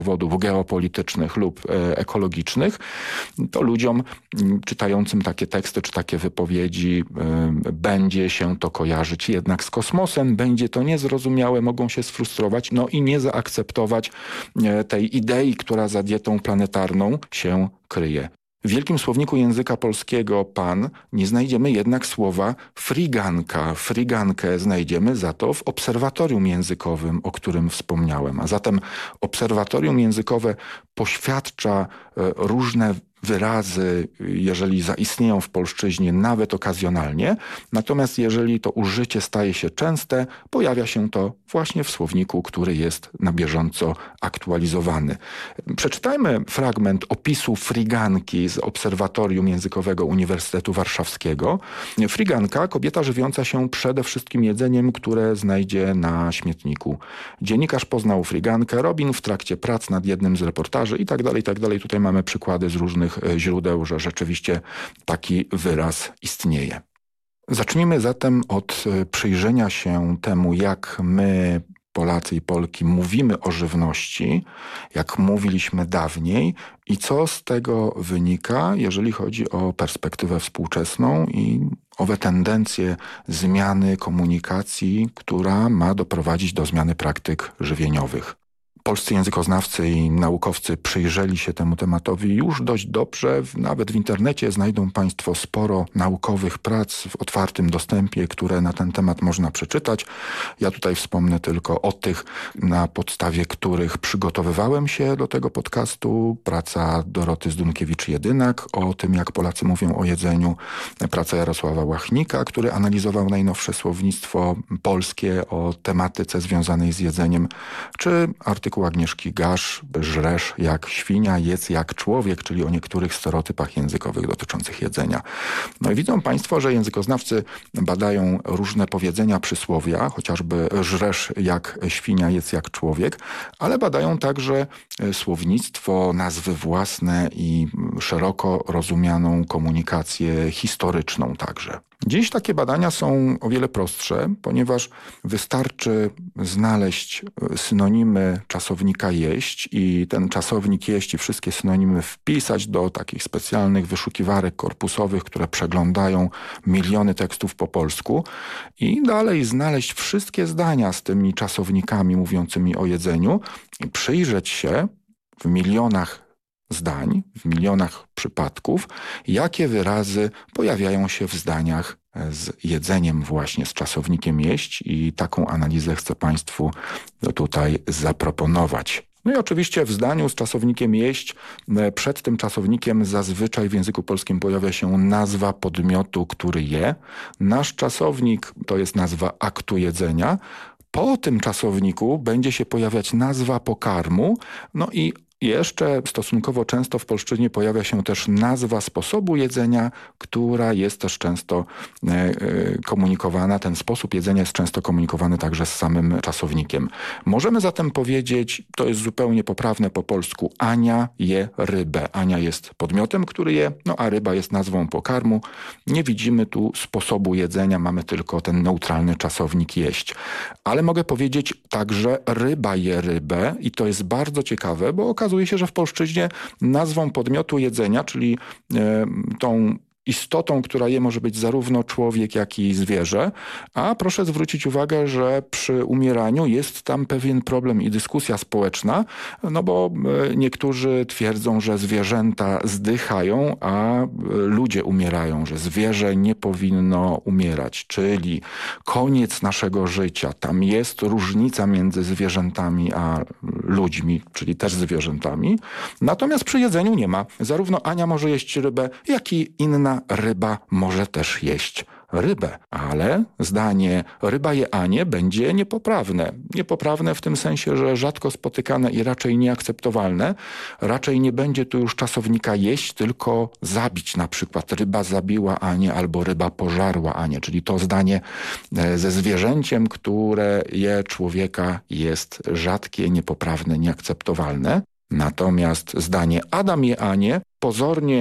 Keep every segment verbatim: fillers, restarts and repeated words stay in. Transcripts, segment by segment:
powodów geopolitycznych lub e, ekologicznych, to ludziom m, czytającym takie teksty czy takie wypowiedzi e, będzie się to kojarzyć jednak z kosmosem, będzie to niezrozumiałe, mogą się sfrustrować, no i nie zaakceptować e, tej idei, która za dietą planetarną się kryje. W Wielkim Słowniku Języka Polskiego pan nie znajdziemy jednak słowa friganka. Frigankę znajdziemy za to w obserwatorium językowym, o którym wspomniałem. A zatem obserwatorium językowe poświadcza e, różne wyrazy, jeżeli zaistnieją w polszczyźnie, nawet okazjonalnie. Natomiast jeżeli to użycie staje się częste, pojawia się to właśnie w słowniku, który jest na bieżąco aktualizowany. Przeczytajmy fragment opisu friganki z Obserwatorium Językowego Uniwersytetu Warszawskiego. Friganka, kobieta żywiąca się przede wszystkim jedzeniem, które znajdzie na śmietniku. Dziennikarz poznał frigankę, Robin w trakcie prac nad jednym z reportaży i tak dalej, i tak dalej. Tutaj mamy przykłady z różnych źródeł, że rzeczywiście taki wyraz istnieje. Zacznijmy zatem od przyjrzenia się temu, jak my, Polacy i Polki, mówimy o żywności, jak mówiliśmy dawniej i co z tego wynika, jeżeli chodzi o perspektywę współczesną i owe tendencje zmiany komunikacji, która ma doprowadzić do zmiany praktyk żywieniowych. Polscy językoznawcy i naukowcy przyjrzeli się temu tematowi już dość dobrze. Nawet w internecie znajdą państwo sporo naukowych prac w otwartym dostępie, które na ten temat można przeczytać. Ja tutaj wspomnę tylko o tych, na podstawie których przygotowywałem się do tego podcastu. Praca Doroty Zdunkiewicz-Jedynak o tym, jak Polacy mówią o jedzeniu. Praca Jarosława Łachnika, który analizował najnowsze słownictwo polskie o tematyce związanej z jedzeniem. Czy artykuł Agnieszki Gasz, żresz jak świnia, jedz jak człowiek, czyli o niektórych stereotypach językowych dotyczących jedzenia. No i widzą państwo, że językoznawcy badają różne powiedzenia, przysłowia, chociażby żresz jak świnia, jedz jak człowiek, ale badają także słownictwo, nazwy własne i szeroko rozumianą komunikację historyczną także. Dziś takie badania są o wiele prostsze, ponieważ wystarczy znaleźć synonimy czasownika jeść i ten czasownik jeść i wszystkie synonimy wpisać do takich specjalnych wyszukiwarek korpusowych, które przeglądają miliony tekstów po polsku i dalej znaleźć wszystkie zdania z tymi czasownikami mówiącymi o jedzeniu i przyjrzeć się w milionach zdań, w milionach przypadków, jakie wyrazy pojawiają się w zdaniach z jedzeniem właśnie, z czasownikiem jeść i taką analizę chcę państwu tutaj zaproponować. No i oczywiście w zdaniu z czasownikiem jeść, przed tym czasownikiem zazwyczaj w języku polskim pojawia się nazwa podmiotu, który je. Nasz czasownik to jest nazwa aktu jedzenia. Po tym czasowniku będzie się pojawiać nazwa pokarmu, no i jeszcze stosunkowo często w polszczyźnie pojawia się też nazwa sposobu jedzenia, która jest też często e, komunikowana. Ten sposób jedzenia jest często komunikowany także z samym czasownikiem. Możemy zatem powiedzieć, to jest zupełnie poprawne po polsku, Ania je rybę. Ania jest podmiotem, który je, no a ryba jest nazwą pokarmu. Nie widzimy tu sposobu jedzenia, mamy tylko ten neutralny czasownik jeść. Ale mogę powiedzieć także ryba je rybę i to jest bardzo ciekawe, bo okazuje Okazuje się, że w polszczyźnie nazwą podmiotu jedzenia, czyli e, tą istotą, która je, może być zarówno człowiek, jak i zwierzę, a proszę zwrócić uwagę, że przy umieraniu jest tam pewien problem i dyskusja społeczna, no bo niektórzy twierdzą, że zwierzęta zdychają, a ludzie umierają, że zwierzę nie powinno umierać, czyli koniec naszego życia. Tam jest różnica między zwierzętami a ludźmi, czyli też zwierzętami. Natomiast przy jedzeniu nie ma. Zarówno Ania może jeść rybę, jak i inna ryba może też jeść rybę, ale zdanie ryba je Anię będzie niepoprawne. Niepoprawne w tym sensie, że rzadko spotykane i raczej nieakceptowalne. Raczej nie będzie tu już czasownika jeść, tylko zabić. Na przykład ryba zabiła Anię albo ryba pożarła Anię, czyli to zdanie ze zwierzęciem, które je człowieka, jest rzadkie, niepoprawne, nieakceptowalne. Natomiast zdanie Adam je Anię pozornie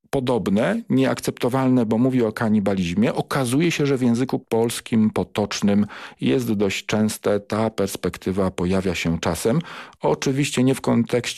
podobne, nieakceptowalne, bo mówi o kanibalizmie. Okazuje się, że w języku polskim potocznym jest dość częste, ta perspektywa pojawia się czasem. Oczywiście nie w kontekście